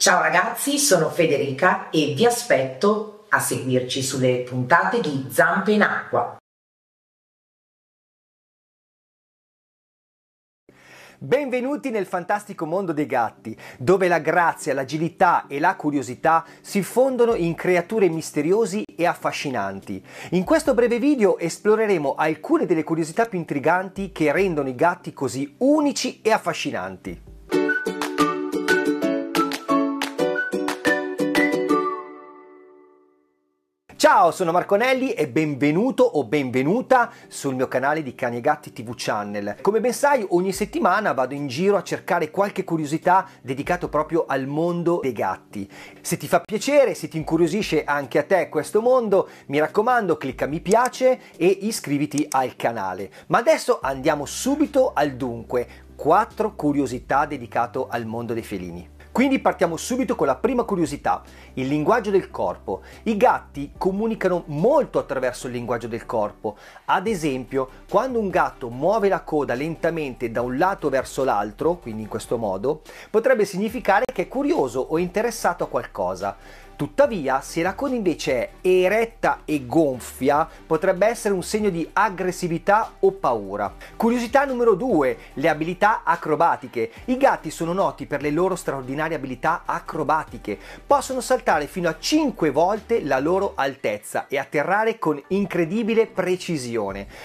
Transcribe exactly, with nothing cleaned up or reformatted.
Ciao ragazzi, sono Federica e vi aspetto a seguirci sulle puntate di Zampe in Acqua. Benvenuti nel fantastico mondo dei gatti, dove la grazia, l'agilità e la curiosità si fondono in creature misteriosi e affascinanti. In questo breve video esploreremo alcune delle curiosità più intriganti che rendono i gatti così unici e affascinanti. Ciao, sono Marco Nelli e benvenuto o benvenuta sul mio canale di Cani e Gatti tivù Channel. Come ben sai, ogni settimana vado in giro a cercare qualche curiosità dedicato proprio al mondo dei gatti. Se ti fa piacere, se ti incuriosisce anche a te questo mondo, mi raccomando, clicca mi piace e iscriviti al canale. Ma adesso andiamo subito al dunque, quattro curiosità dedicate al mondo dei felini. Quindi partiamo subito con la prima curiosità, il linguaggio del corpo. I gatti comunicano molto attraverso il linguaggio del corpo. Ad esempio, quando un gatto muove la coda lentamente da un lato verso l'altro, quindi in questo modo, potrebbe significare che è curioso o interessato a qualcosa. Tuttavia, se la coda invece è eretta e gonfia, potrebbe essere un segno di aggressività o paura. Curiosità numero due, le abilità acrobatiche. I gatti sono noti per le loro straordinarie abilità acrobatiche. Possono saltare fino a cinque volte la loro altezza e atterrare con incredibile precisione.